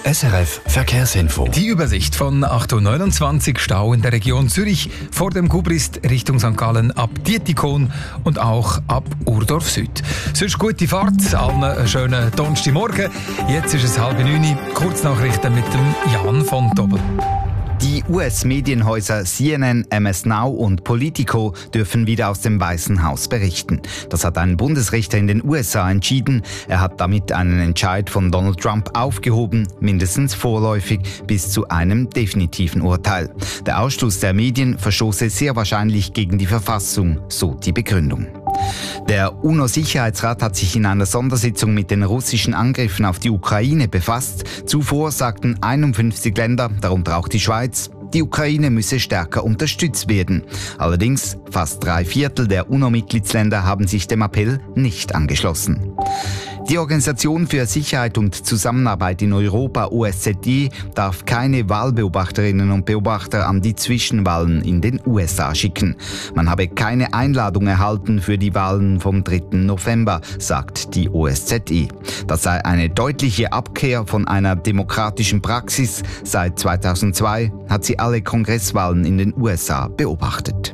SRF Verkehrsinfo. Die Übersicht von 8.29 Uhr, Stau in der Region Zürich vor dem Kubrist Richtung St. Gallen ab Dietikon und auch ab Urdorf Süd. Sonst gute Fahrt, allen einen schönen Donnerstagmorgen. Jetzt ist es 8:30 Uhr, Kurznachrichten mit dem Jan von Dobbel. Die US-Medienhäuser CNN, MS Now und Politico dürfen wieder aus dem Weißen Haus berichten. Das hat ein Bundesrichter in den USA entschieden. Er hat damit einen Entscheid von Donald Trump aufgehoben, mindestens vorläufig bis zu einem definitiven Urteil. Der Ausschluss der Medien verstoße sehr wahrscheinlich gegen die Verfassung, so die Begründung. Der UNO-Sicherheitsrat hat sich in einer Sondersitzung mit den russischen Angriffen auf die Ukraine befasst. Zuvor sagten 51 Länder, darunter auch die Schweiz, die Ukraine müsse stärker unterstützt werden. Allerdings fast 3/4 der UNO-Mitgliedsländer haben sich dem Appell nicht angeschlossen. Die Organisation für Sicherheit und Zusammenarbeit in Europa, OSZE, darf keine Wahlbeobachterinnen und Beobachter an die Zwischenwahlen in den USA schicken. Man habe keine Einladung erhalten für die Wahlen vom 3. November, sagt die OSZE. Das sei eine deutliche Abkehr von einer demokratischen Praxis. Seit 2002 hat sie alle Kongresswahlen in den USA beobachtet.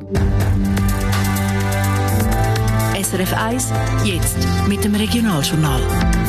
SRF 1, jetzt mit dem Regionaljournal.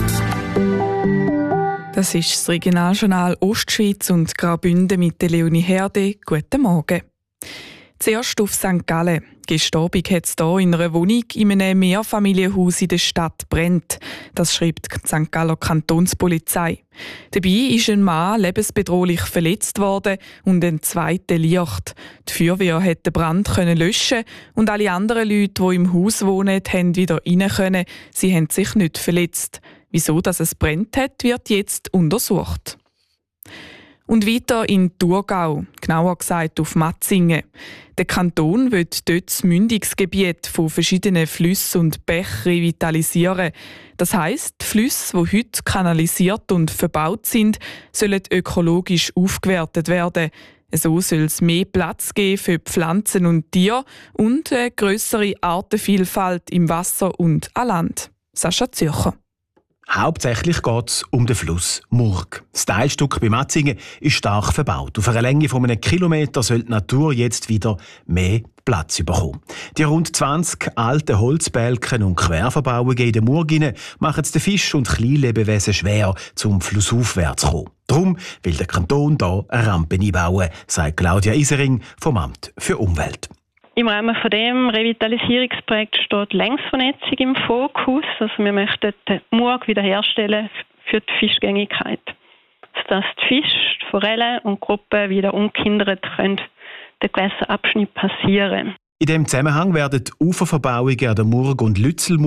Das ist das Regionaljournal Ostschweiz und Graubünden mit der Leonie Herde. Guten Morgen. Zuerst auf St. Gallen. Gestern Abend hat es hier in einer Wohnung in einem Mehrfamilienhaus in der Stadt brennt. Das schreibt die St. Galler Kantonspolizei. Dabei ist ein Mann lebensbedrohlich verletzt worden und ein zweiter liegt. Die Feuerwehr konnte den Brand löschen und alle anderen Leute, die im Haus wohnen, haben wieder rein können. Sie haben sich nicht verletzt. Wieso dass es brennt hat, wird jetzt untersucht. Und weiter in Thurgau, genauer gesagt auf Matzingen. Der Kanton will dort das Mündungsgebiet von verschiedenen Flüssen und Bächen revitalisieren. Das heisst, die Flüsse, die heute kanalisiert und verbaut sind, sollen ökologisch aufgewertet werden. So soll es mehr Platz geben für Pflanzen und Tiere und eine grössere Artenvielfalt im Wasser und an Land. Sascha Zürcher. Hauptsächlich geht es um den Fluss Murg. Das Teilstück bei Matzingen ist stark verbaut. Auf einer Länge von 1 Kilometer soll die Natur jetzt wieder mehr Platz bekommen. Die rund 20 alten Holzbalken und Querverbauungen in der Murg machen es den Fisch- und Kleinlebewesen schwer, zum flussaufwärts zu kommen. Darum will der Kanton hier eine Rampe einbauen, sagt Claudia Isering vom Amt für Umwelt. Im Rahmen von dem Revitalisierungsprojekt steht Längsvernetzung im Fokus. Also wir möchten die Murg wiederherstellen für die Fischgängigkeit, sodass die Fische, die Forellen und die Gruppen wieder ungehindert den Gewässerabschnitt passieren können. In diesem Zusammenhang werden die Uferverbauungen an der Murg und Lützelmurg